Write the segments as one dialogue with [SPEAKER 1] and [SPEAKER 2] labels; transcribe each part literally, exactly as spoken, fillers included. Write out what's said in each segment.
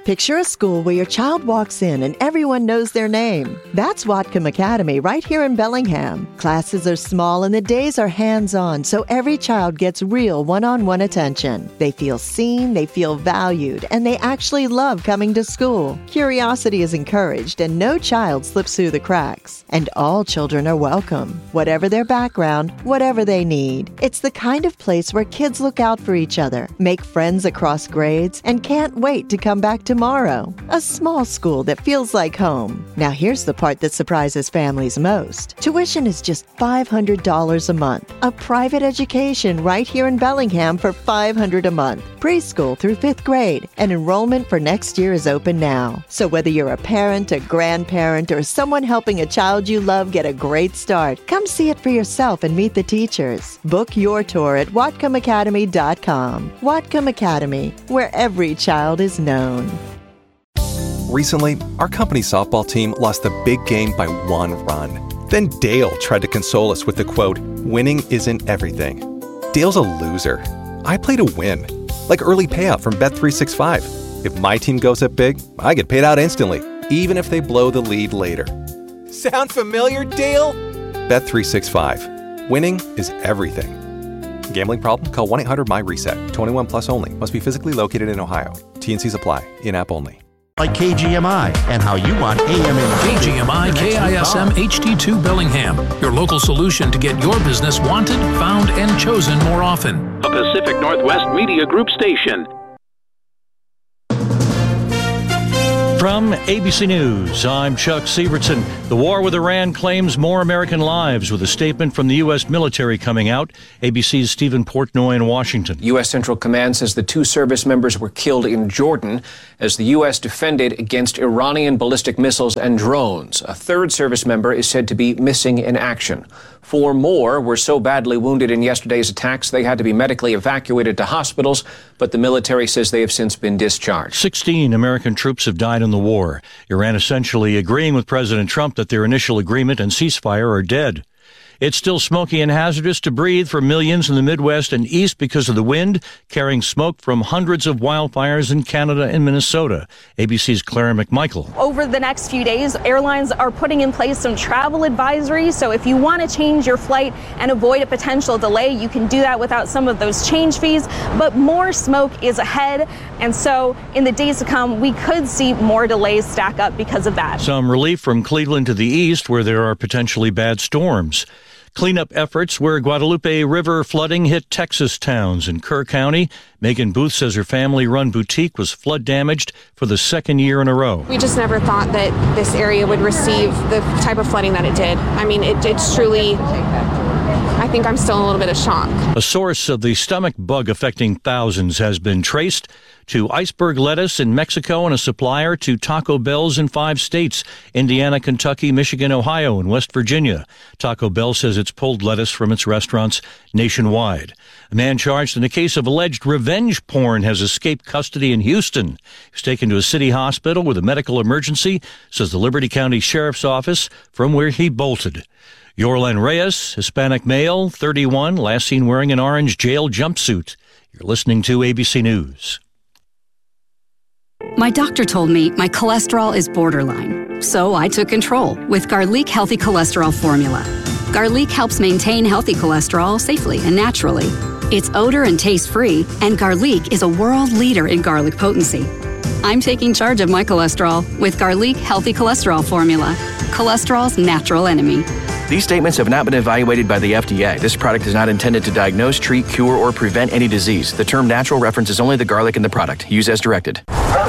[SPEAKER 1] Picture a school where your child walks in and everyone knows their name. That's Whatcom Academy right here in Bellingham. Classes are small and the days are hands-on, so every child gets real one-on-one attention. They feel seen, they feel valued, and they actually love coming to school. Curiosity is encouraged and no child slips through the cracks. And all children are welcome, whatever their background, whatever they need. It's the kind of place where kids look out for each other, make friends across grades, and can't wait to come back tomorrow. A small school that feels like home. Now here's the part that surprises families most. Tuition is just five hundred dollars a month. A private education right here in Bellingham for five hundred dollars a month. Preschool through fifth grade. And enrollment for next year is open now. So whether you're a parent, a grandparent, or someone helping a child you love get a great start, come see it for yourself and meet the teachers. Book your tour at Whatcom Academy dot com. Whatcom Academy, where every child is known.
[SPEAKER 2] Recently, our company softball team lost the big game by one run. Then Dale tried to console us with the quote, "Winning isn't everything." Dale's a loser. I play to win. Like early payout from Bet three sixty-five. If my team goes up big, I get paid out instantly, even if they blow the lead later. Sound familiar, Dale? Bet three sixty-five. Winning is everything. Gambling problem? Call one eight hundred M Y reset. twenty-one plus only. Must be physically located in Ohio. T N Cs apply. In-app only.
[SPEAKER 3] Like K G M I and how you want A M and
[SPEAKER 4] K G M I K I S M H D two Bellingham, your local solution to get your business wanted, found, and chosen more often.
[SPEAKER 5] A Pacific Northwest Media Group station.
[SPEAKER 6] From A B C News, I'm Chuck Sievertson. The war with Iran claims more American lives, with a statement from the U S military coming out. A B C's Stephen Portnoy in Washington.
[SPEAKER 7] U S Central Command says the two service members were killed in Jordan as the U S defended against Iranian ballistic missiles and drones. A third service member is said to be missing in action. Four more were so badly wounded in yesterday's attacks they had to be medically evacuated to hospitals, but the military says they have since been discharged.
[SPEAKER 6] Sixteen American troops have died in the war. Iran essentially agreeing with President Trump that their initial agreement and ceasefire are dead. It's still smoky and hazardous to breathe for millions in the Midwest and East because of the wind, carrying smoke from hundreds of wildfires in Canada and Minnesota. A B C's Clara McMichael.
[SPEAKER 8] Over the next few days, airlines are putting in place some travel advisories. So if you want to change your flight and avoid a potential delay, you can do that without some of those change fees. But more smoke is ahead. And so in the days to come, we could see more delays stack up because of that.
[SPEAKER 6] Some relief from Cleveland to the east, where there are potentially bad storms. Cleanup efforts where Guadalupe River flooding hit Texas towns. In Kerr County, Megan Booth says her family-run boutique was flood damaged for the second year in a row.
[SPEAKER 9] We just never thought that this area would receive the type of flooding that it did. I mean, it, it's truly, I think I'm still in a little bit of shock.
[SPEAKER 6] A source of the stomach bug affecting thousands has been traced to iceberg lettuce in Mexico and a supplier to Taco Bell's in five states, Indiana, Kentucky, Michigan, Ohio, and West Virginia. Taco Bell says it's pulled lettuce from its restaurants nationwide. A man charged in a case of alleged revenge porn has escaped custody in Houston. He was taken to a city hospital with a medical emergency, says the Liberty County Sheriff's Office, from where he bolted. Yorlan Reyes, Hispanic male, thirty-one, last seen wearing an orange jail jumpsuit. You're listening to A B C News.
[SPEAKER 10] My doctor told me my cholesterol is borderline, so I took control with Garlic Healthy Cholesterol Formula. Garlic helps maintain healthy cholesterol safely and naturally. It's odor and taste-free, and Garlic is a world leader in garlic potency. I'm taking charge of my cholesterol with Garlic Healthy Cholesterol Formula, cholesterol's natural enemy.
[SPEAKER 11] These statements have not been evaluated by the F D A. This product is not intended to diagnose, treat, cure, or prevent any disease. The term natural references only the garlic in the product. Use as directed.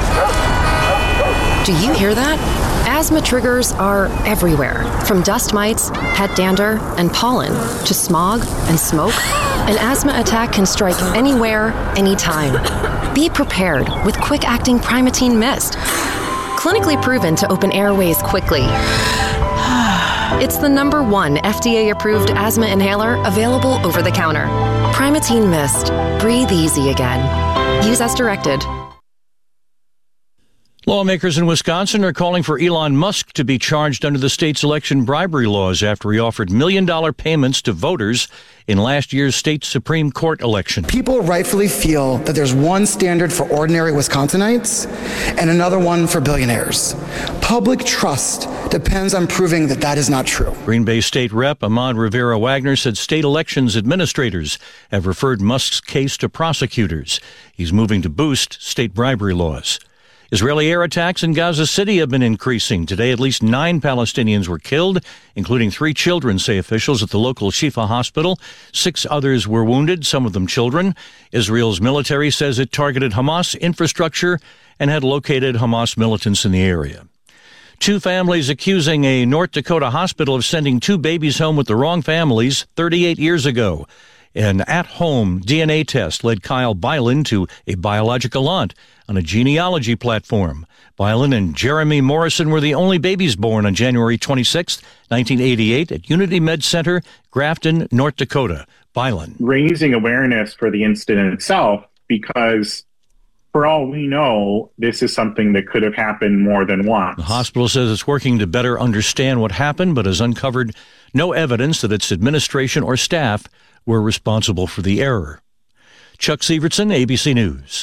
[SPEAKER 12] Do you hear that? Asthma triggers are everywhere, from dust mites, pet dander, and pollen, to smog and smoke. An asthma attack can strike anywhere, anytime. Be prepared with quick-acting Primatene Mist. Clinically proven to open airways quickly. It's the number one F D A-approved asthma inhaler available over the counter. Primatene Mist. Breathe easy again. Use as directed.
[SPEAKER 6] Lawmakers in Wisconsin are calling for Elon Musk to be charged under the state's election bribery laws after he offered million-dollar payments to voters in last year's state Supreme Court election.
[SPEAKER 13] People rightfully feel that there's one standard for ordinary Wisconsinites and another one for billionaires. Public trust depends on proving that that is not true.
[SPEAKER 6] Green Bay State Rep Ahmad Rivera Wagner said state elections administrators have referred Musk's case to prosecutors. He's moving to boost state bribery laws. Israeli air attacks in Gaza City have been increasing. Today, at least nine Palestinians were killed, including three children, say officials at the local Shifa hospital. Six others were wounded, some of them children. Israel's military says it targeted Hamas infrastructure and had located Hamas militants in the area. Two families accusing a North Dakota hospital of sending two babies home with the wrong families thirty-eight years ago. An at-home D N A test led Kyle Byland to a biological aunt on a genealogy platform. Byland and Jeremy Morrison were the only babies born on January twenty-sixth, nineteen eighty-eight at Unity Med Center, Grafton, North Dakota. Byland.
[SPEAKER 14] Raising awareness for the incident itself, because for all we know, this is something that could have happened more than once.
[SPEAKER 6] The hospital says it's working to better understand what happened, but has uncovered no evidence that its administration or staff were responsible for the error. Chuck Sievertson, A B C News.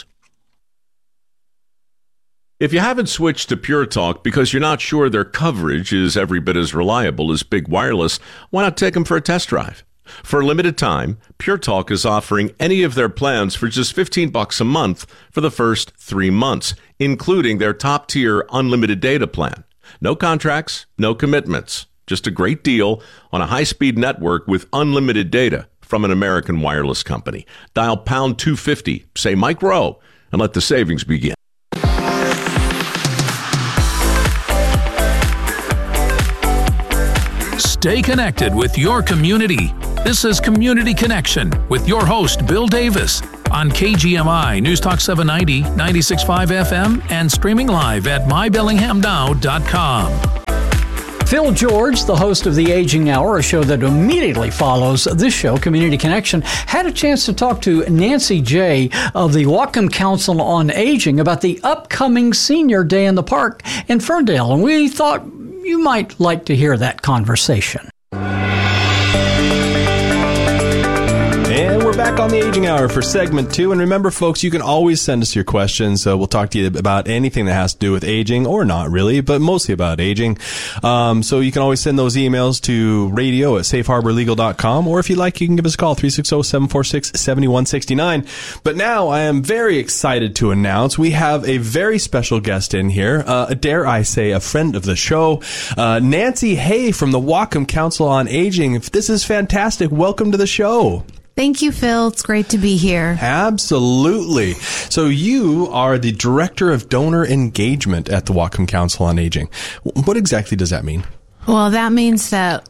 [SPEAKER 15] If you haven't switched to Pure Talk because you're not sure their coverage is every bit as reliable as Big Wireless, why not take them for a test drive? For a limited time, Pure Talk is offering any of their plans for just fifteen bucks a month for the first three months, including their top-tier unlimited data plan. No contracts, no commitments. Just a great deal on a high-speed network with unlimited data from an American wireless company. Dial pound two fifty, say Mike Rowe, and let the savings begin.
[SPEAKER 4] Stay connected with your community. This is Community Connection with your host, Bill Davis, on K G M I News Talk seven ninety, ninety-six point five F M, and streaming live at my bellingham now dot com.
[SPEAKER 16] Phil George, the host of The Aging Hour, a show that immediately follows this show, Community Connection, had a chance to talk to Nancy Jay of the Whatcom Council on Aging about the upcoming Senior Day in the Park in Ferndale, and we thought you might like to hear that conversation.
[SPEAKER 17] And we're back on the Aging Hour for segment two. And remember, folks, you can always send us your questions. So we'll talk to you about anything that has to do with aging, or not really, but mostly about aging. Um, so you can always send those emails to radio at safe harbor legal dot com. Or if you like, you can give us a call, three six zero, seven four six, seven one six nine. But now I am very excited to announce we have a very special guest in here. Uh, dare I say, a friend of the show, uh, Nancy Hay from the Whatcom Council on Aging. This is fantastic. Welcome to the show.
[SPEAKER 18] Thank you, Phil. It's great to be here.
[SPEAKER 17] Absolutely. So you are the Director of Donor Engagement at the Whatcom Council on Aging. What exactly does that mean?
[SPEAKER 18] Well, that means that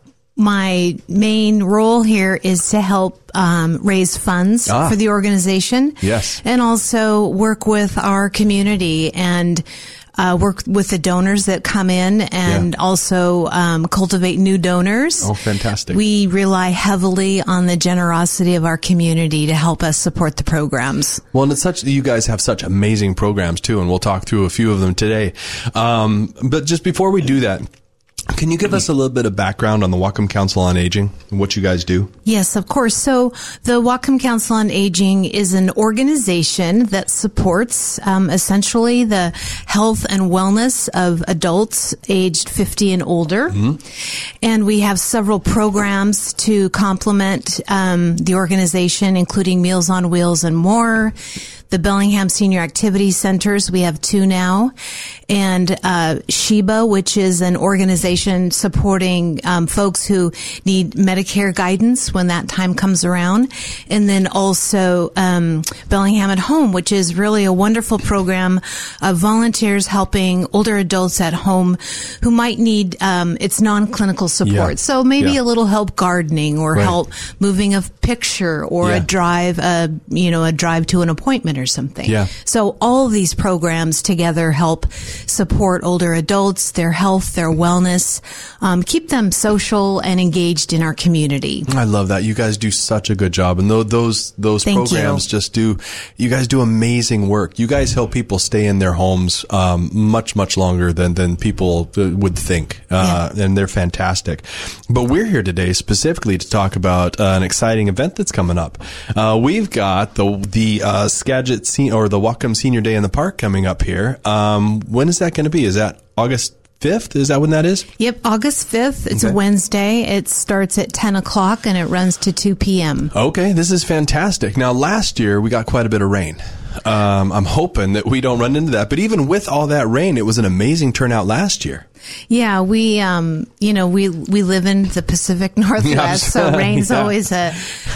[SPEAKER 18] my main role here is to help um, raise funds ah. for the organization.
[SPEAKER 17] Yes.
[SPEAKER 18] And also work with our community and Uh, work with the donors that come in, and yeah. also um, cultivate new donors.
[SPEAKER 17] Oh, fantastic.
[SPEAKER 18] We rely heavily on the generosity of our community to help us support the programs.
[SPEAKER 17] Well, and it's such, you guys have such amazing programs too, and we'll talk through a few of them today. Um, but just before we do that, can you give us a little bit of background on the Whatcom Council on Aging and what you guys do?
[SPEAKER 18] Yes, of course. So the Whatcom Council on Aging is an organization that supports um, essentially the health and wellness of adults aged fifty and older. Mm-hmm. And we have several programs to complement um, the organization, including Meals on Wheels and more. The Bellingham Senior Activity Centers, we have two now, and uh SHEBA, which is an organization supporting um, folks who need Medicare guidance when that time comes around, and then also um Bellingham at Home, which is really a wonderful program of volunteers helping older adults at home who might need um its non-clinical support. Yeah. So maybe yeah. a little help gardening, or right. help moving a picture, or yeah. a drive, uh you know, a drive to an appointment, treatment or something.
[SPEAKER 17] Yeah.
[SPEAKER 18] So all of these programs together help support older adults, their health, their wellness, um, keep them social and engaged in our community.
[SPEAKER 17] I love that. You guys do such a good job. And th- those those
[SPEAKER 18] Thank
[SPEAKER 17] programs
[SPEAKER 18] you.
[SPEAKER 17] just do, you guys do amazing work. You guys help people stay in their homes um, much, much longer than, than people uh, would think. Uh, yeah. And they're fantastic. But we're here today specifically to talk about uh, an exciting event that's coming up. Uh, we've got the the uh, Skagit Se- or the Whatcom Senior Day in the Park coming up here. Um, when is that going to be? Is that August fifth? Is that when that is?
[SPEAKER 18] Yep, August fifth. It's
[SPEAKER 17] Okay.
[SPEAKER 18] a Wednesday. It starts at ten o'clock and it runs to two p.m.
[SPEAKER 17] Okay, this is fantastic. Now, last year we got quite a bit of rain. Um, I'm hoping that we don't run into that. But even with all that rain, it was an amazing turnout last year.
[SPEAKER 18] Yeah, we, um, you know, we we live in the Pacific Northwest, so rain's
[SPEAKER 17] Yeah.
[SPEAKER 18] always a,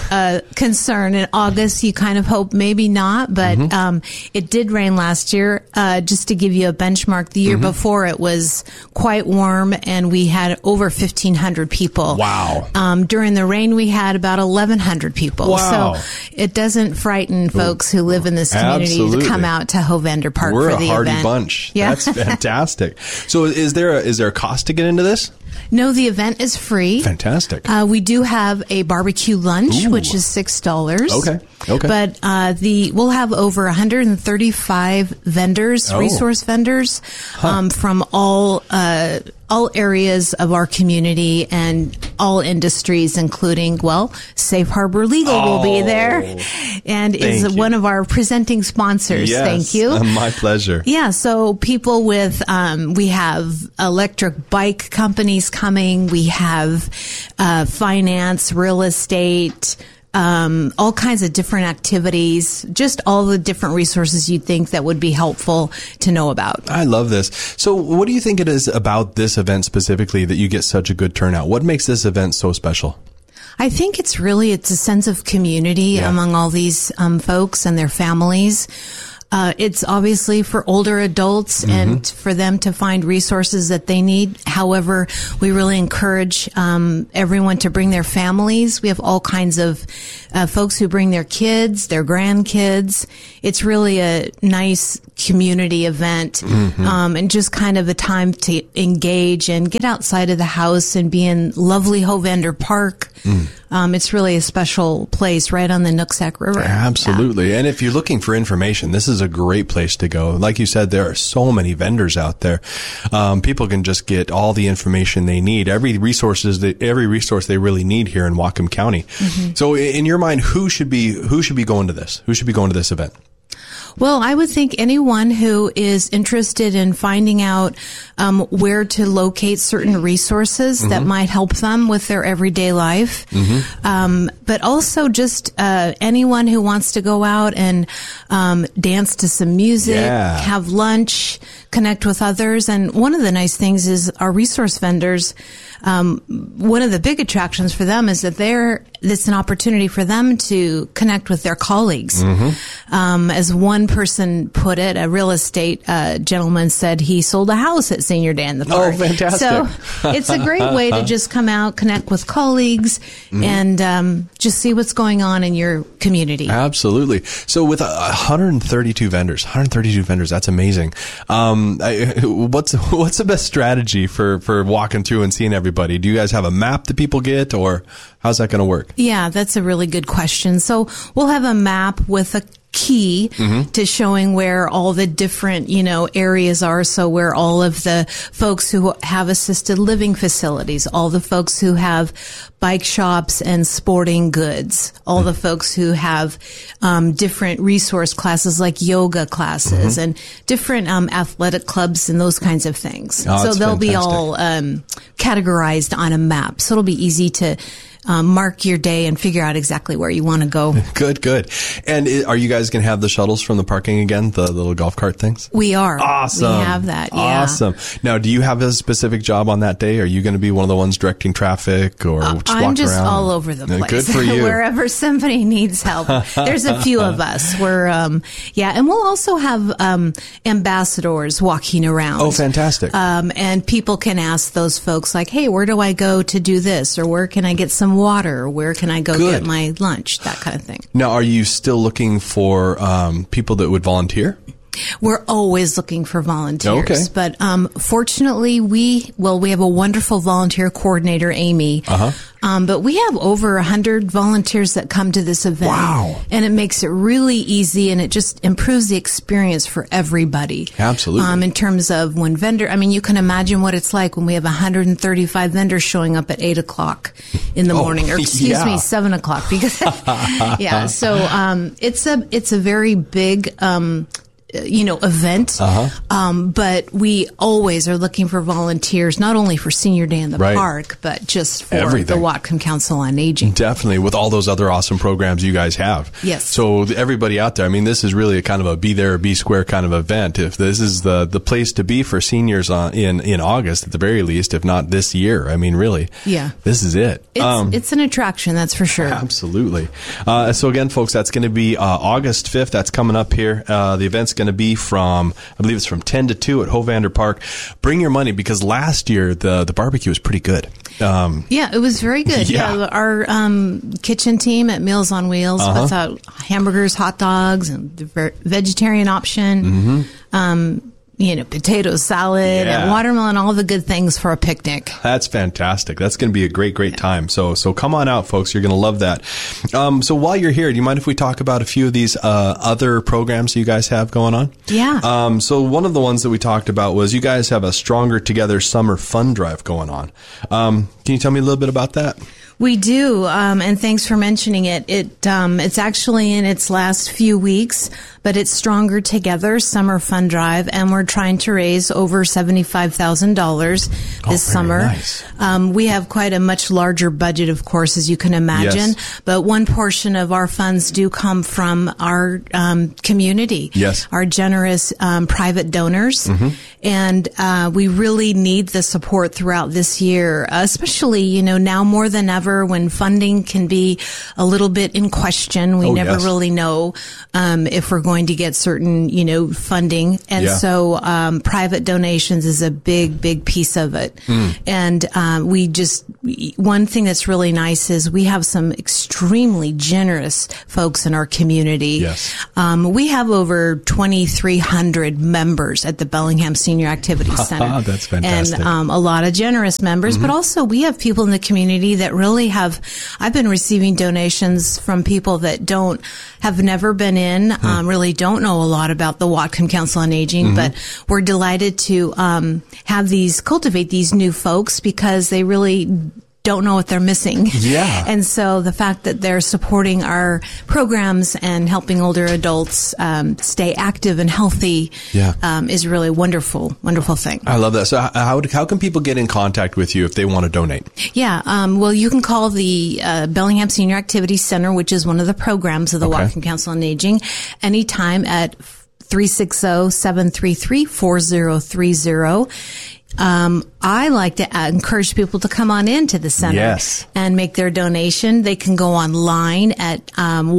[SPEAKER 18] a concern. In August, you kind of hope maybe not, but
[SPEAKER 17] Mhm.
[SPEAKER 18] um, it did rain last year. Uh, just to give you a benchmark, the year
[SPEAKER 17] Mhm.
[SPEAKER 18] before it was quite warm, and we had over fifteen hundred people.
[SPEAKER 17] Wow.
[SPEAKER 18] Um, during the rain, we had about eleven hundred people.
[SPEAKER 17] Wow.
[SPEAKER 18] So it doesn't frighten folks who live in this community
[SPEAKER 17] Absolutely.
[SPEAKER 18] to come out to Hovender Park
[SPEAKER 17] We're
[SPEAKER 18] for
[SPEAKER 17] a
[SPEAKER 18] the
[SPEAKER 17] hardy
[SPEAKER 18] event.
[SPEAKER 17] bunch.
[SPEAKER 18] Yeah.
[SPEAKER 17] That's fantastic. So is there a, is there a cost to get into this?
[SPEAKER 18] No, the event is free.
[SPEAKER 17] Fantastic.
[SPEAKER 18] Uh, we do have a barbecue lunch,
[SPEAKER 17] Ooh.
[SPEAKER 18] which is six dollars.
[SPEAKER 17] Okay. Okay.
[SPEAKER 18] But uh, the we'll have over one hundred thirty-five vendors,
[SPEAKER 17] Oh.
[SPEAKER 18] resource vendors, um, from all uh, all areas of our community and all industries, including, well, Safe Harbor Legal will be there, and is
[SPEAKER 17] Thank you.
[SPEAKER 18] one of our presenting sponsors.
[SPEAKER 17] Yes,
[SPEAKER 18] Thank you.
[SPEAKER 17] uh, my pleasure.
[SPEAKER 18] Yeah, so people with, um, we have electric bike companies coming. We have uh, finance, real estate, um, all kinds of different activities, just all the different resources you'd think that would be helpful to know about.
[SPEAKER 17] I love this. So what do you think it is about this event specifically that you get such a good turnout? What makes this event so special?
[SPEAKER 18] I think it's really, it's a sense of community
[SPEAKER 17] Yeah.
[SPEAKER 18] among all these um, folks and their families. Uh, it's obviously for older adults
[SPEAKER 17] Mm-hmm.
[SPEAKER 18] and for them to find resources that they need. However, we really encourage um, everyone to bring their families. We have all kinds of uh, folks who bring their kids, their grandkids. It's really a nice community event,
[SPEAKER 17] Mhm.
[SPEAKER 18] um, and just kind of a time to engage and get outside of the house and be in lovely Hovender Park.
[SPEAKER 17] Mm.
[SPEAKER 18] Um, it's really a special place right on the Nooksack River.
[SPEAKER 17] Absolutely. And if you're looking for information, this is a great place to go. Like you said, there are so many vendors out there. Um, people can just get all the information they need, every resources that every resource they really need here in Whatcom County.
[SPEAKER 18] Mhm.
[SPEAKER 17] So in your mind, who should be who should be going to this? Who should be going to this event?
[SPEAKER 18] Well, I would think anyone who is interested in finding out um, where to locate certain resources that
[SPEAKER 19] Mhm.
[SPEAKER 18] might help them with their everyday life,
[SPEAKER 19] Mhm.
[SPEAKER 18] um, but also just uh, anyone who wants to go out and um, dance to some music,
[SPEAKER 19] Yeah.
[SPEAKER 18] have lunch, connect with others. And one of the nice things is our resource vendors. Um, one of the big attractions for them is that they're, it's an opportunity for them to connect with their colleagues. Um, as one person put it, a real estate uh, gentleman said he sold a house at Senior Day in the Park.
[SPEAKER 17] Oh, fantastic.
[SPEAKER 18] So it's a great way to just come out, connect with colleagues,
[SPEAKER 17] Mhm.
[SPEAKER 18] and um, just see what's going on in your community.
[SPEAKER 17] Absolutely. So with uh, one hundred thirty-two vendors, one hundred thirty-two vendors, that's amazing. Um, I, what's what's the best strategy for, for walking through and seeing everybody? Do you guys have a map that people get, or how's that going to work?
[SPEAKER 18] Yeah, that's a really good question. So we'll have a map with a key
[SPEAKER 17] Mhm.
[SPEAKER 18] to showing where all the different, you know, areas are. So where all of the folks who have assisted living facilities, all the folks who have bike shops and sporting goods, all the folks who have um, different resource classes like yoga classes
[SPEAKER 19] Mhm.
[SPEAKER 18] and different um, athletic clubs and those kinds of things.
[SPEAKER 19] Oh,
[SPEAKER 18] so
[SPEAKER 19] that's
[SPEAKER 18] they'll be
[SPEAKER 19] fantastic.
[SPEAKER 18] all um, categorized on a map. So it'll be easy to um, mark your day and figure out exactly where you want to go.
[SPEAKER 17] Good, good. And i- are you guys going to have the shuttles from the parking again, the little golf cart things?
[SPEAKER 18] We are.
[SPEAKER 17] Awesome.
[SPEAKER 18] We have that. Yeah.
[SPEAKER 17] Awesome. Now, do you have a specific job on that day? Are you going to be one of the ones directing traffic or just
[SPEAKER 18] I'm
[SPEAKER 17] walk
[SPEAKER 18] just
[SPEAKER 17] around?
[SPEAKER 18] all over the
[SPEAKER 17] Yeah,
[SPEAKER 18] place.
[SPEAKER 17] Good for you.
[SPEAKER 18] Wherever somebody needs help. There's a few of us. We're, um, yeah, and we'll also have um, ambassadors walking around.
[SPEAKER 17] Oh, fantastic.
[SPEAKER 18] Um, and people can ask those folks like, hey, where do I go to do this? Or where can I get some some water? Where can I go
[SPEAKER 17] Good.
[SPEAKER 18] get my lunch? That kind of thing.
[SPEAKER 17] Now, are you still looking for um, people that would volunteer?
[SPEAKER 18] We're always looking for volunteers.
[SPEAKER 17] Okay.
[SPEAKER 18] But um, fortunately, we, well, we have a wonderful volunteer coordinator, Amy.
[SPEAKER 17] Uh-huh.
[SPEAKER 18] Um, but we have over one hundred volunteers that come to this event.
[SPEAKER 17] Wow.
[SPEAKER 18] And it makes it really easy, and it just improves the experience for everybody.
[SPEAKER 17] Absolutely.
[SPEAKER 18] Um, in terms of when vendor, I mean, you can imagine what it's like when we have one hundred thirty-five vendors showing up at eight o'clock in the
[SPEAKER 17] Oh,
[SPEAKER 18] morning, or excuse
[SPEAKER 17] yeah.
[SPEAKER 18] me, seven o'clock. Because, yeah, so um, it's a it's a very big um you know, event.
[SPEAKER 17] Uh-huh.
[SPEAKER 18] Um, but we always are looking for volunteers, not only for Senior Day in the
[SPEAKER 17] Right.
[SPEAKER 18] park, but just for
[SPEAKER 17] Everything.
[SPEAKER 18] the Whatcom Council on Aging.
[SPEAKER 17] Definitely, with all those other awesome programs you guys have.
[SPEAKER 18] Yes.
[SPEAKER 17] So th- everybody out there, I mean, this is really a kind of a be there or be square kind of event. If this is the, the place to be for seniors on, in, in August, at the very least, if not this year, I mean, really,
[SPEAKER 18] Yeah.
[SPEAKER 17] this is it.
[SPEAKER 18] It's,
[SPEAKER 17] Um,
[SPEAKER 18] it's an attraction, that's for sure.
[SPEAKER 17] Absolutely. Uh, so again, folks, that's going to be uh, August fifth. That's coming up here. Uh, the event's going to be from, I believe it's from ten to two at Hovander Park. Bring your money, because last year the the barbecue was pretty good. Um,
[SPEAKER 18] Yeah, it was very good.
[SPEAKER 17] Yeah.
[SPEAKER 18] Yeah, our um, kitchen team at Meals on Wheels
[SPEAKER 17] Uh-huh.
[SPEAKER 18] puts out hamburgers, hot dogs, and the ver- vegetarian option.
[SPEAKER 17] Mhm.
[SPEAKER 18] Um, you know, potato salad
[SPEAKER 17] Yeah.
[SPEAKER 18] and watermelon, all the good things for a picnic.
[SPEAKER 17] That's fantastic. That's going to be a great, great time. So, so come on out, folks. You're going to love that. Um, so while you're here, do you mind if we talk about a few of these uh, other programs you guys have going on?
[SPEAKER 18] Yeah.
[SPEAKER 17] Um, so one of the ones that we talked about was you guys have a Stronger Together Summer Fun Drive going on. Um, can you tell me a little bit about that?
[SPEAKER 18] We do, um, and thanks for mentioning it. It um, it's actually in its last few weeks, but it's Stronger Together Summer Fun Drive, and we're trying to raise over seventy-five thousand dollars this
[SPEAKER 17] Oh, very
[SPEAKER 18] summer.
[SPEAKER 17] nice.
[SPEAKER 18] Um, we have quite a much larger budget, of course, as you can imagine,
[SPEAKER 17] Yes.
[SPEAKER 18] but one portion of our funds do come from our um, community,
[SPEAKER 17] Yes.
[SPEAKER 18] our generous um, private donors,
[SPEAKER 17] Mhm.
[SPEAKER 18] and uh, we really need the support throughout this year, especially, you know, now more than ever, when funding can be a little bit in question. We
[SPEAKER 19] Oh,
[SPEAKER 18] never
[SPEAKER 19] yes.
[SPEAKER 18] really know um, if we're going to get certain, you know, funding. And
[SPEAKER 19] Yeah.
[SPEAKER 18] so um, private donations is a big, big piece of it.
[SPEAKER 19] Mm.
[SPEAKER 18] And um, we just, one thing that's really nice is we have some extremely generous folks in our community.
[SPEAKER 17] Yes.
[SPEAKER 18] Um, we have over twenty-three hundred members at the Bellingham Senior Activities Center.
[SPEAKER 17] That's fantastic.
[SPEAKER 18] And um, a lot of generous members, but
[SPEAKER 17] Mhm.
[SPEAKER 18] also we have people in the community that really have, I've been receiving donations from people that don't, have never been in,
[SPEAKER 17] Hmm.
[SPEAKER 18] um, really don't know a lot about the Whatcom Council on Aging,
[SPEAKER 17] Mhm.
[SPEAKER 18] but we're delighted to um, have these, cultivate these new folks because they really don't know what they're missing.
[SPEAKER 17] Yeah.
[SPEAKER 18] And so the fact that they're supporting our programs and helping older adults um, stay active and healthy
[SPEAKER 17] Yeah.
[SPEAKER 18] um, is really a wonderful, wonderful thing.
[SPEAKER 17] I love that. So h- how, how can people get in contact with you if they want to donate?
[SPEAKER 18] Yeah, um, well, you can call the uh, Bellingham Senior Activities Center, which is one of the programs of the
[SPEAKER 17] Okay.
[SPEAKER 18] Whatcom Council on Aging, anytime at three six zero, seven three three, four zero three zero. Um, I like to uh, encourage people to come on into the center
[SPEAKER 17] Yes.
[SPEAKER 18] and make their donation. They can go online at um,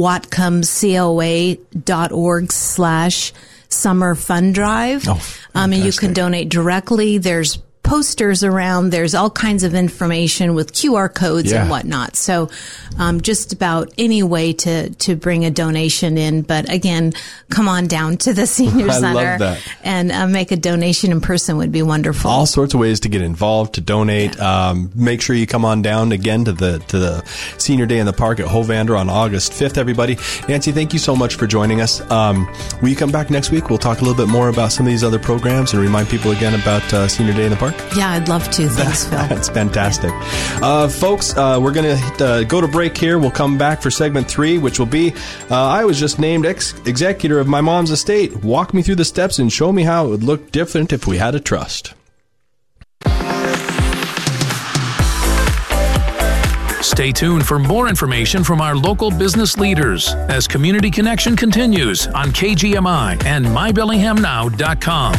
[SPEAKER 18] whatcomcoa.org slash summer fun drive.
[SPEAKER 17] Oh,
[SPEAKER 18] um, and you can donate directly. There's posters around. There's all kinds of information with Q R codes
[SPEAKER 17] Yeah.
[SPEAKER 18] and whatnot. So um, just about any way to, to bring a donation in. But again, come on down to the Senior
[SPEAKER 17] I love
[SPEAKER 18] Center
[SPEAKER 17] that.
[SPEAKER 18] and uh, make a donation in person would be wonderful.
[SPEAKER 17] All sorts of ways to get involved, to donate. Um, make sure you come on down again to the to the Senior Day in the Park at Hovander on August fifth, everybody. Nancy, thank you so much for joining us. Um, will you come back next week? We'll talk a little bit more about some of these other programs and remind people again about uh, Senior Day in the Park.
[SPEAKER 18] Yeah, I'd love to. Thanks, Phil.
[SPEAKER 17] That's fantastic. Uh, folks, uh, we're going to uh, go to break here. We'll come back for segment three, which will be uh, I was just named ex- executor of my mom's estate. Walk me through the steps and show me how it would look different if we had a trust.
[SPEAKER 4] Stay tuned for more information from our local business leaders as Community Connection continues on K G M I and my bellingham now dot com.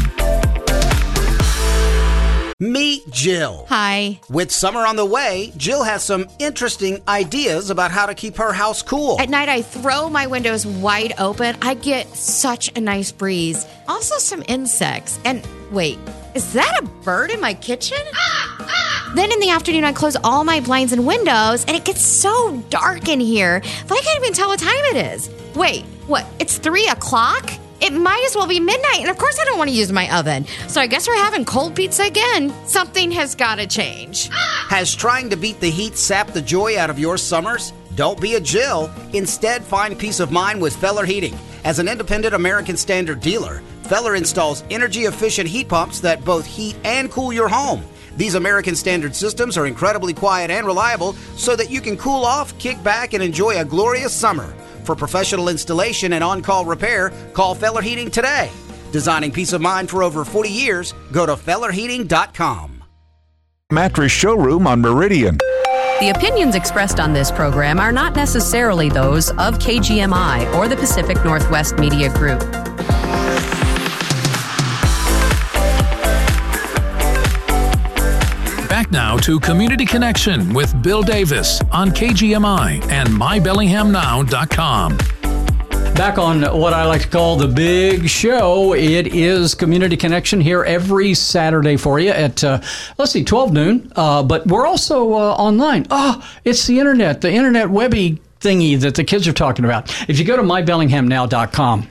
[SPEAKER 20] Meet Jill.
[SPEAKER 19] Hi.
[SPEAKER 20] With summer on the way, Jill has some interesting ideas about how to keep her house cool.
[SPEAKER 19] At night, I throw my windows wide open. I get such a nice breeze. Also, some insects. And wait, is that a bird in my kitchen? Then in the afternoon, I close all my blinds and windows, and it gets so dark in here that I can't even tell what time it is. Wait, what? It's three o'clock? It might as well be midnight, and of course I don't want to use my oven. So I guess we're having cold pizza again. Something has got to change.
[SPEAKER 20] Has trying to beat the heat sapped the joy out of your summers? Don't be a Jill. Instead, find peace of mind with Feller Heating. As an independent American Standard dealer, Feller installs energy-efficient heat pumps that both heat and cool your home. These American Standard systems are incredibly quiet and reliable so that you can cool off, kick back, and enjoy a glorious summer. For professional installation and on-call repair, call Feller Heating today. Designing peace of mind for over forty years, go to feller heating dot com.
[SPEAKER 21] Mattress Showroom on Meridian.
[SPEAKER 22] The opinions expressed on this program are not necessarily those of K G M I or the Pacific Northwest Media Group.
[SPEAKER 4] Back now to Community Connection with Bill Davis on K G M I and my bellingham now dot com.
[SPEAKER 16] Back on what I like to call the big show. It is Community Connection here every Saturday for you at, uh, let's see, twelve noon. Uh, but we're also uh, online. Oh, it's the internet, the internet webby thingy that the kids are talking about. If you go to my bellingham now dot com,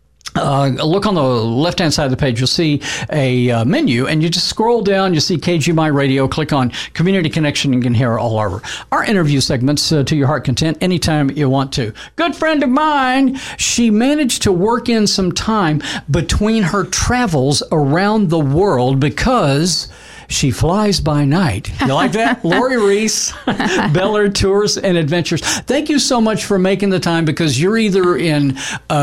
[SPEAKER 16] Uh, look on the left-hand side of the page, you'll see a uh, menu, and you just scroll down, you see K G M I Radio, click on Community Connection, and you can hear all our, our interview segments uh, to your heart content anytime you want to. Good friend of mine, she managed to work in some time between her travels around the world because she flies by night. You like that? Lori Reese, Bel Air Tours and Adventures. Thank you so much for making the time, because you're either in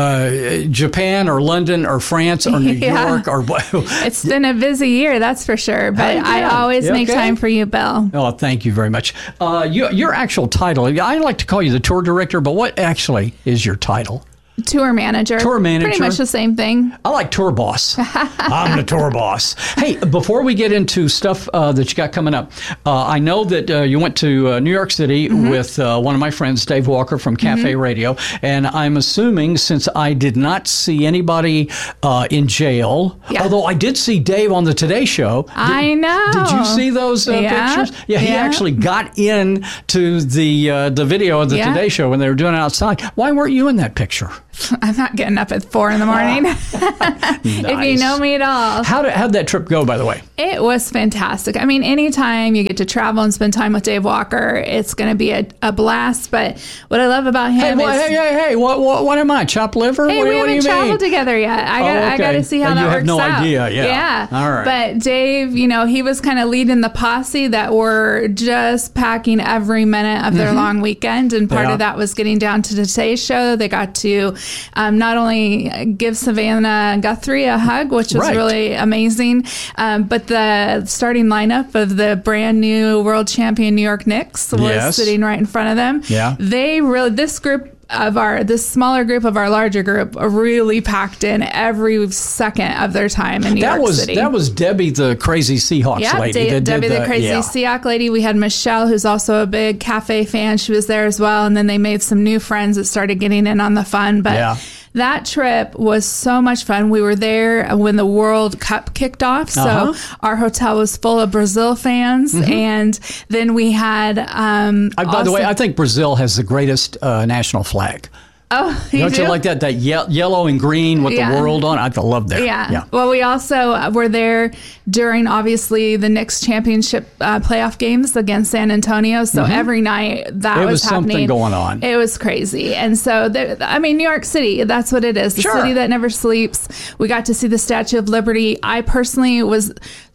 [SPEAKER 16] uh, Japan or London or France or New
[SPEAKER 23] Yeah.
[SPEAKER 16] York or what.
[SPEAKER 23] It's been a busy year, that's for sure. But
[SPEAKER 16] Hey,
[SPEAKER 23] I
[SPEAKER 16] yeah.
[SPEAKER 23] always
[SPEAKER 16] You
[SPEAKER 23] make
[SPEAKER 16] okay?
[SPEAKER 23] time for you, Bill.
[SPEAKER 16] Oh, thank you very much. Uh, you, your actual title, I like to call you the tour director, but what actually is your title?
[SPEAKER 23] Tour manager.
[SPEAKER 16] Tour manager.
[SPEAKER 23] Pretty much the same thing.
[SPEAKER 16] I like tour boss. I'm the tour boss. Hey, before we get into stuff uh, that you got coming up, uh, I know that uh, you went to uh, New York City mm-hmm. with uh, one of my friends, Dave Walker from Cafe mm-hmm. Radio, and I'm assuming, since I did not see anybody uh, in jail, yeah. although I did see Dave on the Today Show. Did,
[SPEAKER 23] I know.
[SPEAKER 16] Did you see those uh,
[SPEAKER 23] yeah.
[SPEAKER 16] pictures? Yeah, he
[SPEAKER 23] yeah.
[SPEAKER 16] actually got in to the uh, the video of the
[SPEAKER 23] yeah.
[SPEAKER 16] Today Show when they were doing it outside. Why weren't you in that picture?
[SPEAKER 23] I'm not getting up at four in the morning.
[SPEAKER 16] Nice.
[SPEAKER 23] If you know me at all.
[SPEAKER 16] How did how'd that trip go, by the way?
[SPEAKER 23] It was fantastic. I mean, anytime you get to travel and spend time with Dave Walker, it's going to be a, a blast. But what I love about him
[SPEAKER 16] hey,
[SPEAKER 23] is...
[SPEAKER 16] Well, hey, hey, hey, what, what, what am I, chopped liver?
[SPEAKER 23] Hey,
[SPEAKER 16] what,
[SPEAKER 23] we
[SPEAKER 16] what do you
[SPEAKER 23] haven't
[SPEAKER 16] mean?
[SPEAKER 23] traveled together yet. I got,
[SPEAKER 16] oh, okay.
[SPEAKER 23] I got to see how
[SPEAKER 16] and
[SPEAKER 23] that
[SPEAKER 16] you
[SPEAKER 23] works
[SPEAKER 16] have no
[SPEAKER 23] out.
[SPEAKER 16] idea, yeah.
[SPEAKER 23] Yeah.
[SPEAKER 16] All right.
[SPEAKER 23] But Dave, you know, he was kind of leading the posse that were just packing every minute of their
[SPEAKER 16] Mm-hmm.
[SPEAKER 23] long weekend. And part
[SPEAKER 16] Yeah.
[SPEAKER 23] of that was getting down to today's show. They got to um, not only give Savannah Guthrie a hug, which was
[SPEAKER 16] Right.
[SPEAKER 23] really amazing, um, but the starting lineup of the brand new world champion New York Knicks was
[SPEAKER 16] Yes.
[SPEAKER 23] sitting right in front of them.
[SPEAKER 16] Yeah.
[SPEAKER 23] They really, this group of our, this smaller group of our larger group really packed in every second of their time in New
[SPEAKER 16] that
[SPEAKER 23] York
[SPEAKER 16] was,
[SPEAKER 23] City.
[SPEAKER 16] That was Debbie, the crazy Seahawks
[SPEAKER 23] Yeah,
[SPEAKER 16] lady.
[SPEAKER 23] De-
[SPEAKER 16] that
[SPEAKER 23] Debbie
[SPEAKER 16] did
[SPEAKER 23] the,
[SPEAKER 16] the
[SPEAKER 23] crazy
[SPEAKER 16] yeah.
[SPEAKER 23] Seahawk lady. We had Michelle, who's also a big cafe fan. She was there as well. And then they made some new friends that started getting in on the fun. But
[SPEAKER 16] Yeah.
[SPEAKER 23] that trip was so much fun. We were there when the World Cup kicked off. So
[SPEAKER 16] Uh-huh.
[SPEAKER 23] our hotel was full of Brazil fans.
[SPEAKER 16] Mhm.
[SPEAKER 23] And then we had... Um,
[SPEAKER 16] I, by the
[SPEAKER 23] also-
[SPEAKER 16] way, I think Brazil has the greatest uh, national flag.
[SPEAKER 23] Oh, you
[SPEAKER 16] Don't
[SPEAKER 23] do?
[SPEAKER 16] you like that? That ye- yellow and green with
[SPEAKER 23] Yeah.
[SPEAKER 16] the world on. I love that.
[SPEAKER 23] Yeah.
[SPEAKER 16] yeah.
[SPEAKER 23] Well, we also were there during, obviously, the Knicks championship uh, playoff games against San Antonio. So
[SPEAKER 16] Mhm.
[SPEAKER 23] every night that
[SPEAKER 16] It
[SPEAKER 23] was,
[SPEAKER 16] was something
[SPEAKER 23] happening.
[SPEAKER 16] going on.
[SPEAKER 23] It was crazy. And so, there, I mean, New York City, that's what it is. The
[SPEAKER 16] Sure.
[SPEAKER 23] city that never sleeps. We got to see the Statue of Liberty. I personally was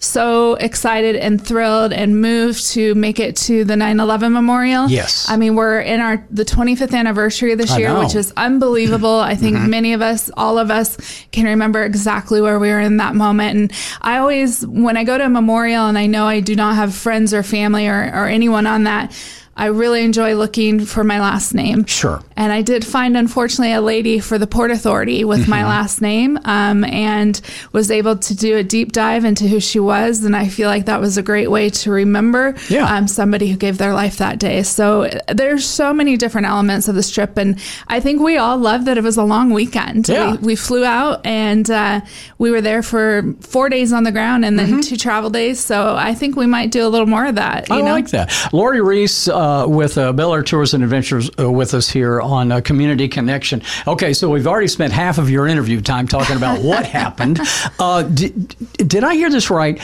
[SPEAKER 23] so excited and thrilled and moved to make it to the nine eleven Memorial.
[SPEAKER 16] Yes.
[SPEAKER 23] I mean, we're in our the twenty-fifth anniversary this
[SPEAKER 16] I
[SPEAKER 23] year,
[SPEAKER 16] know.
[SPEAKER 23] which is unbelievable. I think
[SPEAKER 16] Mhm.
[SPEAKER 23] many of us, all of us, can remember exactly where we were in that moment. And I always, when I go to a memorial and I know I do not have friends or family or, or anyone on that, I really enjoy looking for my last name.
[SPEAKER 16] Sure.
[SPEAKER 23] And I did find, unfortunately, a lady for the Port Authority with mm-hmm. my last name, um, and was able to do a deep dive into who she was. And I feel like that was a great way to remember
[SPEAKER 16] yeah.
[SPEAKER 23] um, somebody who gave their life that day. So there's so many different elements of this trip. And I think we all loved that it was a long weekend.
[SPEAKER 16] Yeah.
[SPEAKER 23] We, we flew out and uh, we were there for four days on the ground and then mm-hmm. two travel days. So I think we might do a little more of that. You
[SPEAKER 16] I
[SPEAKER 23] know?
[SPEAKER 16] like that. Lori Reese uh, with uh, Bel Air Tours and Adventures uh, with us here on uh, Community Connection. Okay, so we've already spent half of your interview time talking about what happened. Uh, did, did I hear this right?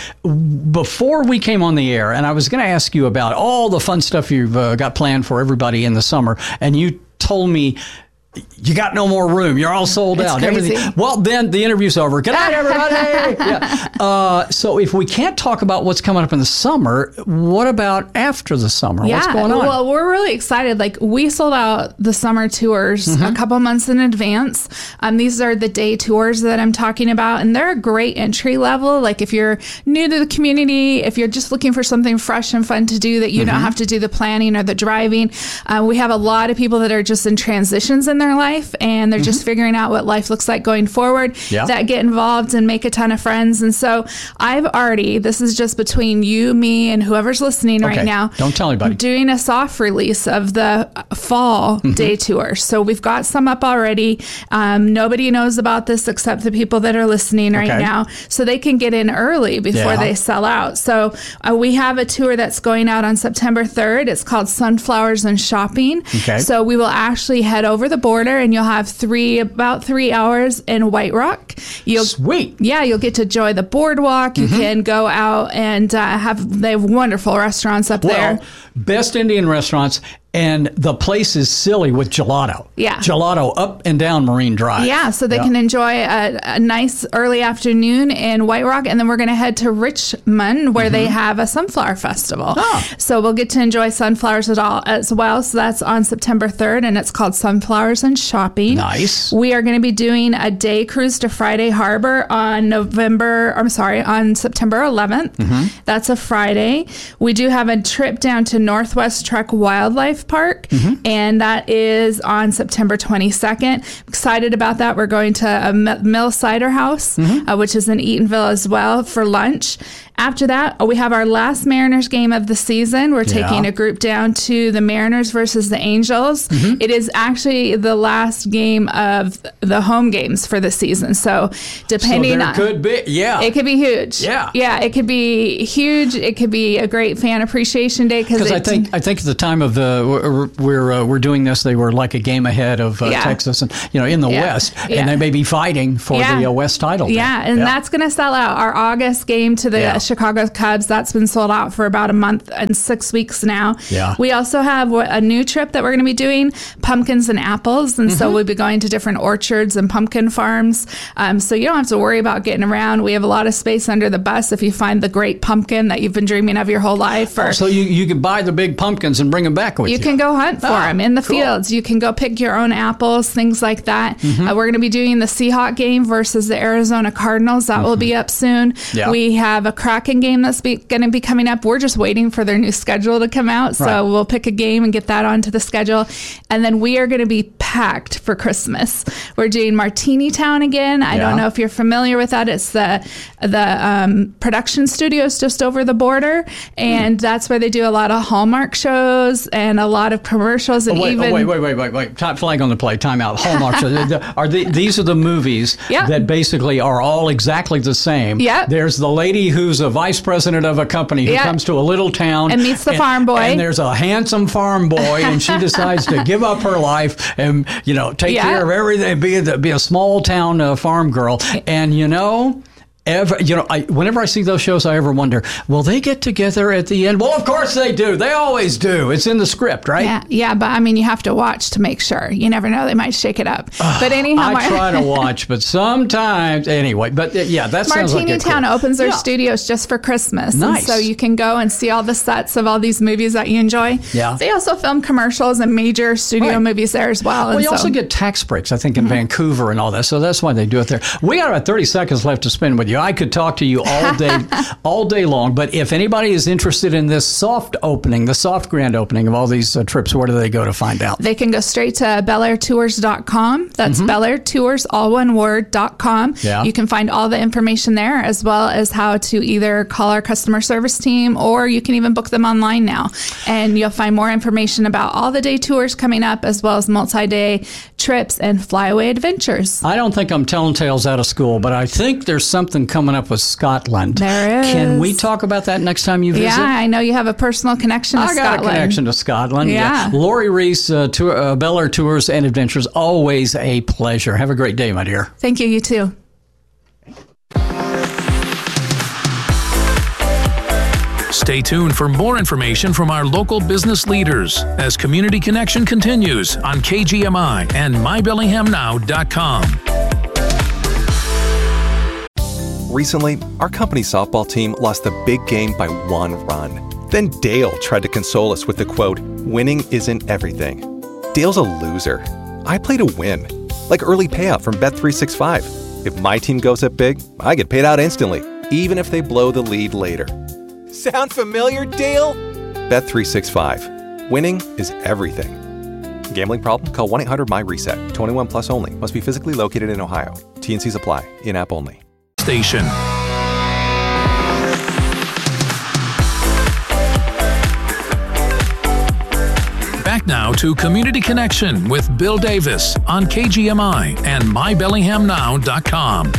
[SPEAKER 16] Before we came on the air, and I was going to ask you about all the fun stuff you've uh, got planned for everybody in the summer, and you told me you got no more room. You're all sold
[SPEAKER 23] it's
[SPEAKER 16] out.
[SPEAKER 23] Crazy.
[SPEAKER 16] Everything. Well, then the interview's over. Good night, everybody. yeah. uh, so if we can't talk about what's coming up in the summer, what about after the summer?
[SPEAKER 23] Yeah.
[SPEAKER 16] What's going on?
[SPEAKER 23] Well, we're really excited. Like, we sold out the summer tours mm-hmm. a couple months in advance. Um, these are the day tours that I'm talking about, and they're a great entry level. Like, if you're new to the community, if you're just looking for something fresh and fun to do that you mm-hmm. don't have to do the planning or the driving, uh, we have a lot of people that are just in transitions in their life, and they're mm-hmm. just figuring out what life looks like going forward
[SPEAKER 16] yeah.
[SPEAKER 23] that get involved and make a ton of friends. And so I've already, this is just between you, me, and whoever's listening
[SPEAKER 16] okay.
[SPEAKER 23] right now.
[SPEAKER 16] Don't tell anybody.
[SPEAKER 23] Doing a soft release of the fall mm-hmm. day tour. So we've got some up already. Um, nobody knows about this except the people that are listening right
[SPEAKER 16] okay.
[SPEAKER 23] now. So they can get in early before
[SPEAKER 16] yeah.
[SPEAKER 23] they sell out. So uh, we have a tour that's going out on September third. It's called Sunflowers and Shopping.
[SPEAKER 16] Okay.
[SPEAKER 23] So we will actually head over the border, and you'll have three about three hours in White Rock. You'll,
[SPEAKER 16] Sweet.
[SPEAKER 23] Yeah, you'll get to enjoy the boardwalk. You mm-hmm. can go out and uh, have they have wonderful restaurants up
[SPEAKER 16] well,
[SPEAKER 23] there.
[SPEAKER 16] Best Indian restaurants. And the place is silly with gelato.
[SPEAKER 23] Yeah.
[SPEAKER 16] Gelato up and down Marine Drive.
[SPEAKER 23] Yeah, so they
[SPEAKER 16] yeah.
[SPEAKER 23] can enjoy a, a nice early afternoon in White Rock. And then we're going to head to Richmond, where mm-hmm. they have a sunflower festival.
[SPEAKER 16] Oh.
[SPEAKER 23] So we'll get to enjoy sunflowers at all as well. So that's on September third, and it's called Sunflowers and Shopping.
[SPEAKER 16] Nice.
[SPEAKER 23] We are going to be doing a day cruise to Friday Harbor on November, I'm sorry, on September eleventh. Mm-hmm. That's a Friday. We do have a trip down to Northwest Trek Wildlife Park, mm-hmm. and that is on September twenty-second. Excited about that. We're going to a Mill Cider House, mm-hmm. uh, which is in Eatonville as well, for lunch. After that, we have our last Mariners game of the season. We're taking
[SPEAKER 16] yeah.
[SPEAKER 23] a group down to the Mariners versus the Angels.
[SPEAKER 16] Mm-hmm.
[SPEAKER 23] It is actually the last game of the home games for the season. So depending
[SPEAKER 16] so there
[SPEAKER 23] on...
[SPEAKER 16] could be, yeah.
[SPEAKER 23] It could be huge.
[SPEAKER 16] Yeah.
[SPEAKER 23] Yeah, it could be huge. It could be a great fan appreciation day.
[SPEAKER 16] Because I think I think at the time of the we're we're, uh, we're doing this, they were like a game ahead of uh,
[SPEAKER 23] yeah.
[SPEAKER 16] Texas, and you know, in the
[SPEAKER 23] yeah.
[SPEAKER 16] West,
[SPEAKER 23] yeah.
[SPEAKER 16] and they may be fighting for
[SPEAKER 23] yeah.
[SPEAKER 16] the uh, West title.
[SPEAKER 23] Yeah,
[SPEAKER 16] then.
[SPEAKER 23] and
[SPEAKER 16] yeah.
[SPEAKER 23] that's going to sell out. Our August game to the
[SPEAKER 16] yeah.
[SPEAKER 23] Chicago Cubs, that's been sold out for about a month and six weeks now.
[SPEAKER 16] Yeah.
[SPEAKER 23] We also have a new trip that we're going to be doing, pumpkins and apples, and mm-hmm. so we'll be going to different orchards and pumpkin farms. Um, so you don't have to worry about getting around. We have a lot of space under the bus if you find the great pumpkin that you've been dreaming of your whole life. Or,
[SPEAKER 16] oh, so you, you can buy the big pumpkins and bring them back with you.
[SPEAKER 23] You can go hunt for
[SPEAKER 16] ah,
[SPEAKER 23] them in the
[SPEAKER 16] cool.
[SPEAKER 23] fields. You can go pick your own apples, things like that.
[SPEAKER 16] Mm-hmm.
[SPEAKER 23] Uh, we're going to be doing the Seahawk game versus the Arizona Cardinals. That mm-hmm. will be up soon.
[SPEAKER 16] Yeah.
[SPEAKER 23] We have a Kraken game that's going to be coming up. We're just waiting for their new schedule to come out. So
[SPEAKER 16] right.
[SPEAKER 23] we'll pick a game and get that onto the schedule. And then we are going to be packed for Christmas. We're doing Martini Town again. I
[SPEAKER 16] yeah.
[SPEAKER 23] don't know if you're familiar with that. It's the the um, production studios just over the border. And mm. that's where they do a lot of Hallmark shows and a lot of commercials. And
[SPEAKER 16] oh, wait,
[SPEAKER 23] even
[SPEAKER 16] oh, wait, wait, wait, wait, wait. Top flag on the play. Time out. Hallmark shows. Are the, these are the movies
[SPEAKER 23] yeah.
[SPEAKER 16] that basically are all exactly the same.
[SPEAKER 23] Yeah.
[SPEAKER 16] There's the lady who's a vice president of a company who
[SPEAKER 23] yeah.
[SPEAKER 16] comes to a little town
[SPEAKER 23] and meets the
[SPEAKER 16] and,
[SPEAKER 23] farm boy.
[SPEAKER 16] And there's a handsome farm boy, and she decides to give up her life and, you know, take
[SPEAKER 23] yeah.
[SPEAKER 16] care of everything, be a, be a small town uh, farm girl. And, you know... Ever, you know, I, whenever I see those shows, I ever wonder, will they get together at the end? Well, of course they do. They always do. It's in the script, right?
[SPEAKER 23] Yeah, yeah, but I mean, you have to watch to make sure. You never know; they might shake it up. Uh, but anyhow,
[SPEAKER 16] I try to watch, but sometimes anyway. But uh, yeah, that sounds like
[SPEAKER 23] Martini Town
[SPEAKER 16] cool.
[SPEAKER 23] opens their
[SPEAKER 16] yeah.
[SPEAKER 23] studios just for Christmas,
[SPEAKER 16] nice.
[SPEAKER 23] And so you can go and see all the sets of all these movies that you enjoy.
[SPEAKER 16] Yeah,
[SPEAKER 23] they also film commercials and major studio
[SPEAKER 16] right.
[SPEAKER 23] movies there as well.
[SPEAKER 16] Well,
[SPEAKER 23] and
[SPEAKER 16] you
[SPEAKER 23] so,
[SPEAKER 16] also get tax breaks, I think, in mm-hmm. Vancouver and all that. So that's why they do it there. We got about thirty seconds left to spend with you. I could talk to you all day, all day long. But if anybody is interested in this soft opening, the soft grand opening of all these uh, trips, where do they go to find out?
[SPEAKER 23] They can go straight to bel air tours dot com. That's mm-hmm. Bel Air Tours, all one word, dot com.
[SPEAKER 16] Yeah.
[SPEAKER 23] You can find all the information there, as well as how to either call our customer service team, or you can even book them online now. And you'll find more information about all the day tours coming up, as well as multi-day trips and flyaway adventures.
[SPEAKER 16] I don't think I'm telling tales out of school, but I think there's something coming up with Scotland.
[SPEAKER 23] There is.
[SPEAKER 16] Can we talk about that next time you visit?
[SPEAKER 23] Yeah, I know you have a personal connection to
[SPEAKER 16] I
[SPEAKER 23] Scotland.
[SPEAKER 16] I got a connection to Scotland.
[SPEAKER 23] Yeah.
[SPEAKER 16] yeah. Lori Reese, uh, tour, uh, Bel Air Tours and Adventures, always a pleasure. Have a great day, my dear.
[SPEAKER 23] Thank you. You too.
[SPEAKER 4] Stay tuned for more information from our local business leaders as Community Connection continues on K G M I and my bellingham now dot com.
[SPEAKER 1] Recently, our company softball team lost the big game by one run. Then Dale tried to console us with the quote, "Winning isn't everything." Dale's a loser. I play to win, like early payout from Bet three sixty-five. If my team goes up big, I get paid out instantly, even if they blow the lead later. Sound familiar, Dale? Bet three sixty-five. Winning is everything. Gambling problem? Call one eight hundred M Y reset. twenty-one plus only. Must be physically located in Ohio. T and Cs apply. In-app only.
[SPEAKER 4] Station. Back now to Community Connection with Bill Davis on K G M I and my bellingham now dot com.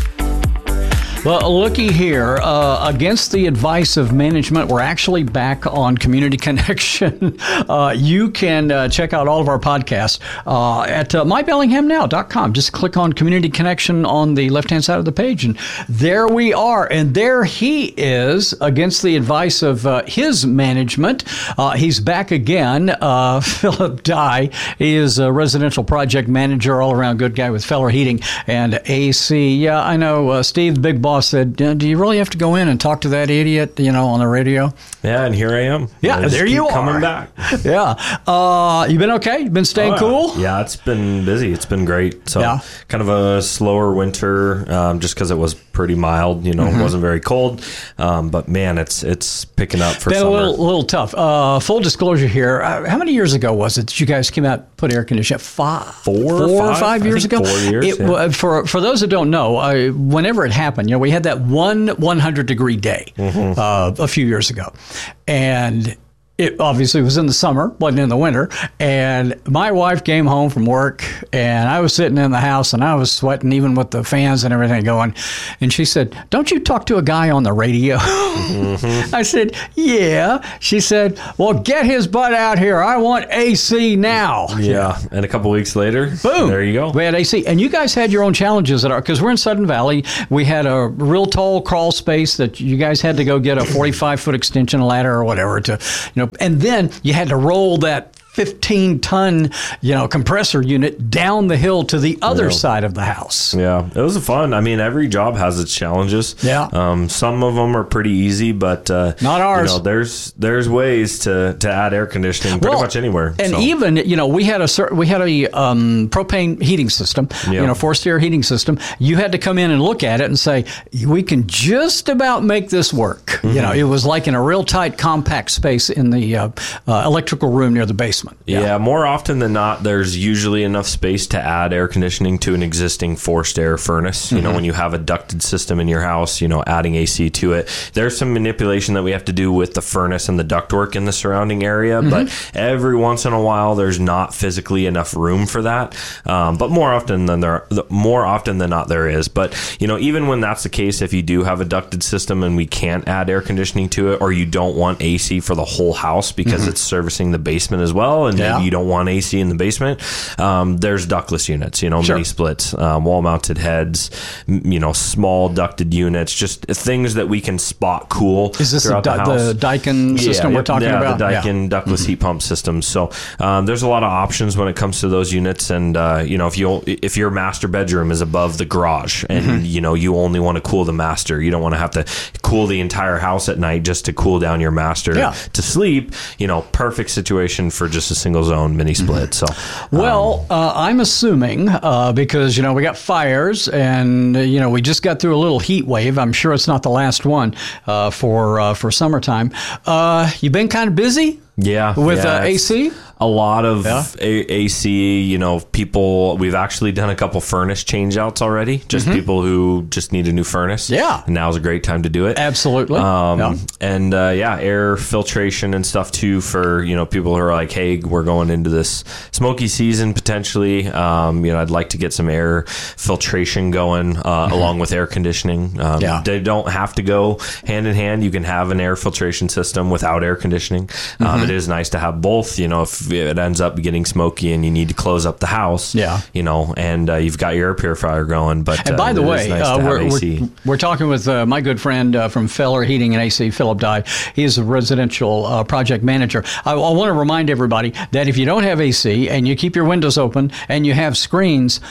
[SPEAKER 16] Well, looky here. Uh, against the advice of management, we're actually back on Community Connection. uh, you can uh, check out all of our podcasts uh, at uh, my bellingham now dot com. Just click on Community Connection on the left-hand side of the page, and there we are. And there he is, against the advice of uh, his management. Uh, he's back again. Uh, Philip Dye. He is a residential project manager, all-around good guy with Feller Heating and A C. Yeah, I know, uh, Steve, the big boss, said, do you really have to go in and talk to that idiot, you know, on the radio?
[SPEAKER 2] Yeah, and here I am.
[SPEAKER 16] Yeah,
[SPEAKER 2] I
[SPEAKER 16] there you are.
[SPEAKER 2] Coming back.
[SPEAKER 16] Yeah. Uh, you been okay? You been staying
[SPEAKER 2] oh,
[SPEAKER 16] cool?
[SPEAKER 2] Yeah, it's been busy. It's been great. So
[SPEAKER 16] yeah.
[SPEAKER 2] kind of a slower winter, um, just because it was pretty mild. You know, mm-hmm. It wasn't very cold. Um, but man, it's it's picking up for
[SPEAKER 16] been
[SPEAKER 2] summer.
[SPEAKER 16] a little, little tough. Uh, full disclosure here. Uh, how many years ago was it that you guys came out put air conditioning? Five,
[SPEAKER 2] four,
[SPEAKER 16] four
[SPEAKER 2] five,
[SPEAKER 16] or five years ago.
[SPEAKER 2] Four years.
[SPEAKER 16] It,
[SPEAKER 2] yeah.
[SPEAKER 16] For for those that don't know, uh, whenever it happened, you know, we had that one one hundred degree day
[SPEAKER 2] mm-hmm.
[SPEAKER 16] uh, a few years ago, and it obviously was in the summer, wasn't in the winter. And my wife came home from work, and I was sitting in the house, and I was sweating, even with the fans and everything going. And she said, "Don't you talk to a guy on the radio?" Mm-hmm. I said, "Yeah." She said, "Well, get his butt out here. I want A C now."
[SPEAKER 2] Yeah. And a couple weeks later,
[SPEAKER 16] boom,
[SPEAKER 2] there you go.
[SPEAKER 16] We had A C. And you guys had your own challenges at our, because we're in Sudden Valley. We had a real tall crawl space that you guys had to go get a forty-five foot extension ladder or whatever to, you know, and then you had to roll that fifteen ton, you know, compressor unit down the hill to the other yeah. side of the house.
[SPEAKER 2] Yeah, it was fun. I mean, every job has its challenges.
[SPEAKER 16] Yeah.
[SPEAKER 2] Um, some of them are pretty easy, but uh,
[SPEAKER 16] not ours.
[SPEAKER 2] You know, there's there's ways to, to add air conditioning pretty
[SPEAKER 16] well,
[SPEAKER 2] much anywhere.
[SPEAKER 16] And
[SPEAKER 2] so.
[SPEAKER 16] even, you know, we had a certain, we had a um, propane heating system,
[SPEAKER 2] yeah.
[SPEAKER 16] you know, forced air heating system. You had to come in and look at it and say, we can just about make this work. Mm-hmm. You know, it was like in a real tight, compact space in the uh, uh, electrical room near the basement.
[SPEAKER 2] Yeah. yeah, more often than not, there's usually enough space to add air conditioning to an existing forced air furnace. You mm-hmm. know, when you have a ducted system in your house, you know, adding A C to it. There's some manipulation that we have to do with the furnace and the ductwork in the surrounding area, mm-hmm. but every once in a while, there's not physically enough room for that. Um, but more often than there, more often than not, there is. But you know, even when that's the case, if you do have a ducted system and we can't add air conditioning to it, or you don't want A C for the whole house because mm-hmm. it's servicing the basement as well, and
[SPEAKER 16] yeah.
[SPEAKER 2] maybe you don't want A C in the basement, um, there's ductless units, you know,
[SPEAKER 16] sure.
[SPEAKER 2] mini splits, um, wall mounted heads, m- you know, small ducted units, just things that we can spot cool.
[SPEAKER 16] Is this the,
[SPEAKER 2] the,
[SPEAKER 16] the Daikin system
[SPEAKER 2] yeah,
[SPEAKER 16] we're talking
[SPEAKER 2] yeah,
[SPEAKER 16] about?
[SPEAKER 2] The Daikin yeah. ductless mm-hmm. heat pump systems. So um, there's a lot of options when it comes to those units. And, uh, you know, if you if your master bedroom is above the garage and, mm-hmm. you know, you only want to cool the master, you don't want to have to cool the entire house at night just to cool down your master
[SPEAKER 16] yeah.
[SPEAKER 2] to sleep, you know, perfect situation for just just a single zone mini split. So,
[SPEAKER 16] well, um, uh, I'm assuming uh, because you know we got fires and uh, you know we just got through a little heat wave. I'm sure it's not the last one uh, for uh, for summertime. Uh, you've been kind of busy.
[SPEAKER 2] Yeah,
[SPEAKER 16] with
[SPEAKER 2] yeah,
[SPEAKER 16] uh, A C.
[SPEAKER 2] A lot of
[SPEAKER 16] yeah.
[SPEAKER 2] A- AC, you know, people, we've actually done a couple furnace change outs already. Just mm-hmm. people who just need a new furnace.
[SPEAKER 16] Yeah.
[SPEAKER 2] And now's a great time to do it.
[SPEAKER 16] Absolutely.
[SPEAKER 2] Um,
[SPEAKER 16] yeah.
[SPEAKER 2] And uh, yeah, air filtration and stuff too for, you know, people who are like, hey, we're going into this smoky season potentially. Um, you know, I'd like to get some air filtration going uh, mm-hmm. along with air conditioning. Um, yeah. They don't have to go hand in hand. You can have an air filtration system without air conditioning. Um, mm-hmm. It is nice to have both, you know, if it ends up getting smoky and you need to close up the house, yeah, you know, and uh, you've got your air purifier going. But
[SPEAKER 16] and by
[SPEAKER 2] uh,
[SPEAKER 16] the way,
[SPEAKER 2] nice
[SPEAKER 16] uh, we're, we're, we're talking with uh, my good friend uh, from Feller Heating and A C, Philip Dye. He is a residential uh, project manager. I, I want to remind everybody that if you don't have A C and you keep your windows open and you have screens,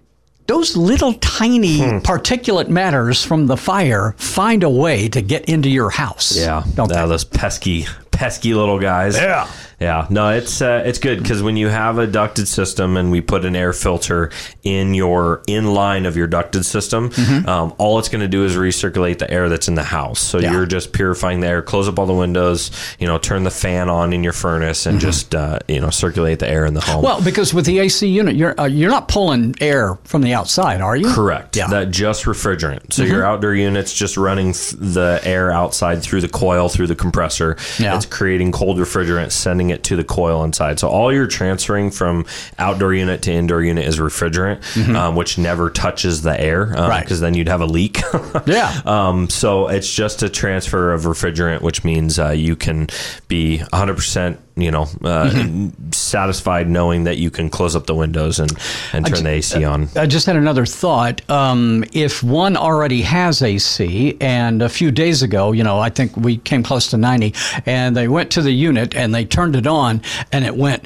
[SPEAKER 16] those little tiny hmm. particulate matters from the fire find a way to get into your house.
[SPEAKER 2] Yeah,
[SPEAKER 16] don't
[SPEAKER 2] yeah, those pesky, pesky little guys.
[SPEAKER 16] Yeah.
[SPEAKER 2] Yeah, no, it's uh, it's good because when you have a ducted system and we put an air filter in your in line of your ducted system, mm-hmm. um, all it's going to do is recirculate the air that's in the house. So yeah. you're just purifying the air. Close up all the windows. You know, turn the fan on in your furnace and mm-hmm. just uh, you know circulate the air in the home.
[SPEAKER 16] Well, because with the A C unit, you're uh, you're not pulling air from the outside, are you?
[SPEAKER 2] Correct. Yeah. That just refrigerant. So mm-hmm. your outdoor unit's just running th- the air outside through the coil through the compressor. Yeah. It's creating cold refrigerant, sending it to the coil inside. So all you're transferring from outdoor unit to indoor unit is refrigerant, mm-hmm. um, which never touches the air, um, right? Because then you'd have a leak.
[SPEAKER 16] yeah.
[SPEAKER 2] Um, so it's just a transfer of refrigerant, which means uh, you can be one hundred percent you know, uh, mm-hmm. satisfied knowing that you can close up the windows and, and turn just, the A C on.
[SPEAKER 16] I just had another thought. Um, if one already has A C, and a few days ago, you know, I think we came close to ninety, and they went to the unit and they turned it on, and it went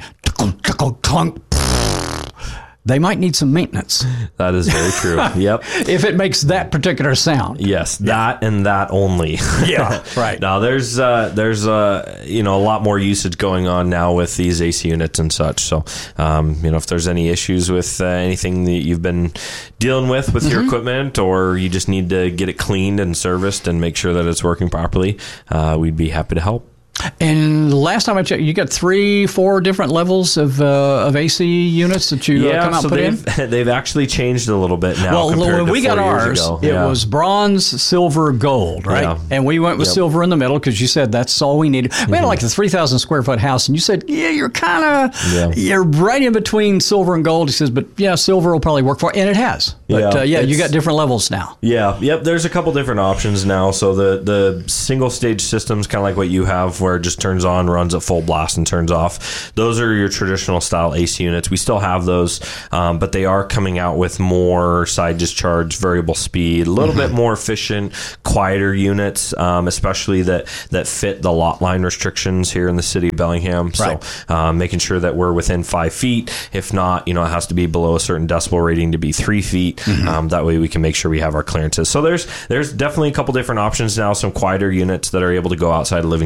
[SPEAKER 16] clunk, they might need some maintenance.
[SPEAKER 2] That is very true. Yep.
[SPEAKER 16] If it makes that particular sound.
[SPEAKER 2] Yes, that yeah. and that only.
[SPEAKER 16] Yeah, right.
[SPEAKER 2] Now there's uh, there's uh, you know a lot more usage going on now with these A C units and such. So um, you know if there's any issues with uh, anything that you've been dealing with with mm-hmm. your equipment, or you just need to get it cleaned and serviced and make sure that it's working properly, uh, we'd be happy to help.
[SPEAKER 16] And last time I checked, you got three, four different levels of uh, of A C units that you
[SPEAKER 2] yeah,
[SPEAKER 16] uh, come out
[SPEAKER 2] so
[SPEAKER 16] put
[SPEAKER 2] they've,
[SPEAKER 16] in?
[SPEAKER 2] They've actually changed a little bit now.
[SPEAKER 16] Well, when we got ours,
[SPEAKER 2] ago.
[SPEAKER 16] it
[SPEAKER 2] yeah.
[SPEAKER 16] was bronze, silver, gold, right?
[SPEAKER 2] Yeah.
[SPEAKER 16] And we went with
[SPEAKER 2] yep.
[SPEAKER 16] silver in the middle because you said that's all we needed. We mm-hmm. had like a three thousand square foot house, and you said, yeah, you're kind of, yeah. you're right in between silver and gold. He says, but yeah, silver will probably work for it. And it has. But yeah, uh, yeah you got different levels now.
[SPEAKER 2] Yeah, yep. There's a couple different options now. So the, the single stage system's kind of like what you have where it just turns on, runs at full blast and turns off. Those are your traditional style A C units. We still have those, um, but they are coming out with more side discharge, variable speed, a little mm-hmm. bit more efficient, quieter units, um, especially that, that fit the lot line restrictions here in the city of Bellingham. Right. So um, making sure that we're within five feet. If not, you know, it has to be below a certain decibel rating to be three feet. Mm-hmm. Um, that way we can make sure we have our clearances. So there's there's definitely a couple different options now, some quieter units that are able to go outside of living